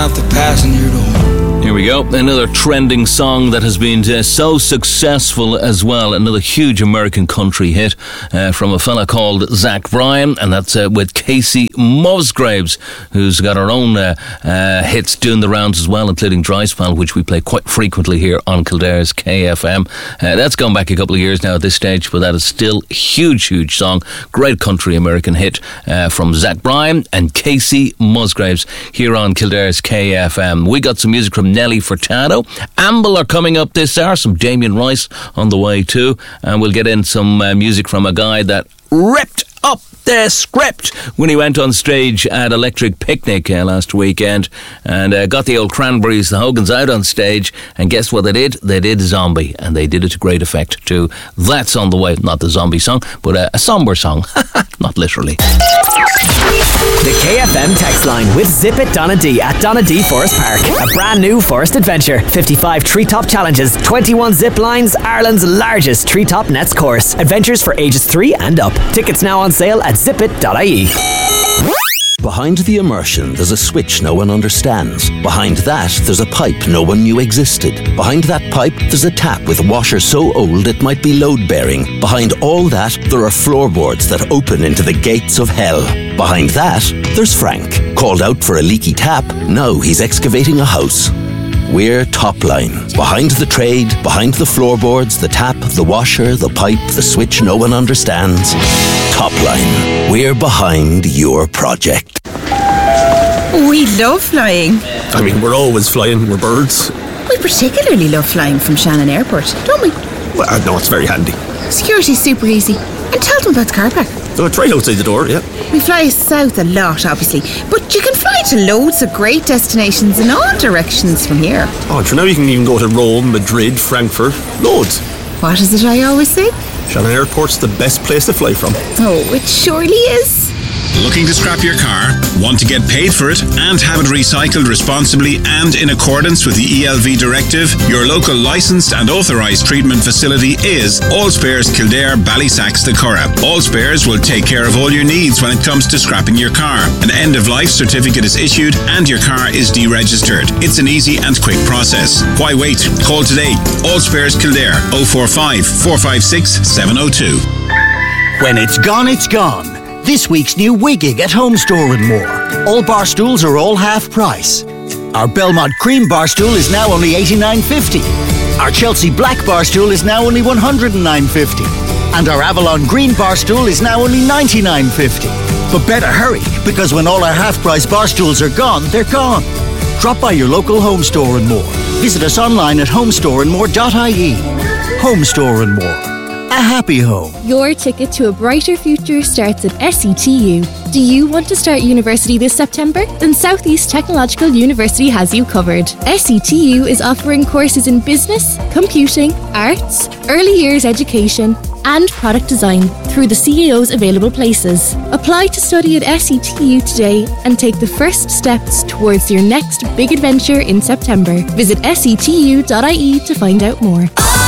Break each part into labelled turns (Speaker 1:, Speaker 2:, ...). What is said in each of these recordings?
Speaker 1: out the passenger door.
Speaker 2: Here we go. Another trending song that has been so successful as well. Another huge American country hit from a fella called Zach Bryan, and that's with Casey Musgraves, who's got her own hits doing the rounds as well, including Dry Spell, which we play quite frequently here on Kildare's KFM. That's gone back a couple of years now at this stage, but that is still a huge song. Great country American hit from Zach Bryan and Casey Musgraves here on Kildare's KFM. We got some music from Nelly Furtado. Amble are coming up this hour, some Damien Rice on the way too, and we'll get in some music from a guy that ripped up the script when he went on stage at Electric Picnic last weekend and got the old Cranberries, the Hogans, out on stage, and guess what they did? They did Zombie, and they did it to great effect too. That's on the way. Not the zombie song, but a somber song. Not literally.
Speaker 3: The KFM text line with Zip It Donna D at Donna D Forest Park. A brand new forest adventure. 55 treetop challenges, 21 zip lines, Ireland's largest treetop nets course. Adventures for ages 3 and up. Tickets now on sale at zipit.ie.
Speaker 4: Behind the immersion, there's a switch no one understands. Behind that, there's a pipe no one knew existed. Behind that pipe, there's a tap with a washer so old it might be load-bearing. Behind all that, there are floorboards that open into the gates of hell. Behind that, there's Frank. Called out for a leaky tap, now he's excavating a house. We're Topline. Behind the trade, behind the floorboards, the tap, the washer, the pipe, the switch no one understands. Topline. We're behind your project.
Speaker 5: We love flying.
Speaker 6: I mean, we're always flying. We're birds.
Speaker 5: We particularly love flying from Shannon Airport, don't we?
Speaker 6: Well, no, it's very handy.
Speaker 5: Security's super easy. And tell them about the car park.
Speaker 6: So it's right outside the door, yeah.
Speaker 5: We fly south a lot, obviously, but you can fly to loads of great destinations in all directions from here.
Speaker 6: Oh, and for now you can even go to Rome, Madrid, Frankfurt, loads.
Speaker 5: What is it I always say?
Speaker 6: Shannon Airport's the best place to fly from.
Speaker 5: Oh, it surely is.
Speaker 7: Looking to scrap your car? Want to get paid for it and have it recycled responsibly and in accordance with the ELV directive? Your local licensed and authorised treatment facility is All Spares Kildare, Ballysacks, the Curragh. All Spares will take care of all your needs when it comes to scrapping your car. An end-of-life certificate is issued and your car is deregistered. It's an easy and quick process. Why wait? Call today. All Spares Kildare 045 456 702.
Speaker 8: When it's gone, it's gone. This week's new Wiggig at Home Store and More. All bar stools are all half price. Our Belmont Cream bar stool is now only $89.50. Our Chelsea Black bar stool is now only $109.50. And our Avalon Green bar stool is now only $99.50. But better hurry, because when all our half price bar stools are gone, they're gone. Drop by your local Home Store and More. Visit us online at homestoreandmore.ie. Home Store and More. A happy home.
Speaker 9: Your ticket to a brighter future starts at SETU. Do you want to start university this September? Then South East Technological University has you covered. SETU is offering courses in business, computing, arts, early years education, and product design through the CEO's available places. Apply to study at SETU today and take the first steps towards your next big adventure in September. Visit setu.ie to find out more.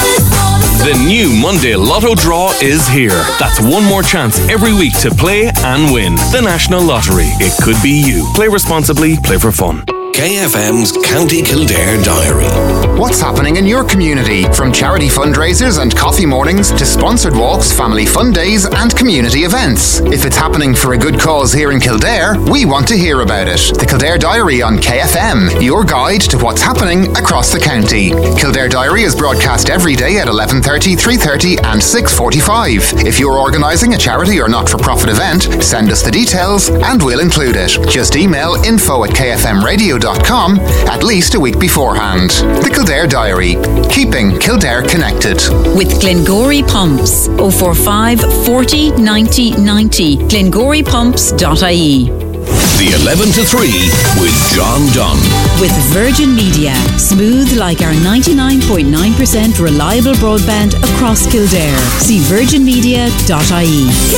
Speaker 10: The new Monday Lotto Draw is here. That's one more chance every week to play and win. The National Lottery. It could be you. Play responsibly, play for fun.
Speaker 11: KFM's County Kildare Diary.
Speaker 12: What's happening in your community? From charity fundraisers and coffee mornings to sponsored walks, family fun days and community events. If it's happening for a good cause here in Kildare, we want to hear about it. The Kildare Diary on KFM, your guide to what's happening across the county. Kildare Diary is broadcast every day at 11:30, 3:30 and 6:45. If you're organising a charity or not-for-profit event, send us the details and we'll include it. Just email info@kfmradio.com at least a week beforehand. The Kildare Diary, keeping Kildare connected.
Speaker 13: With Glengory Pumps, 045 40 90 90, glengorypumps.ie.
Speaker 11: The 11 to 3 with John Dunn.
Speaker 13: With Virgin Media, smooth like our 99.9% reliable broadband across Kildare. See virginmedia.ie.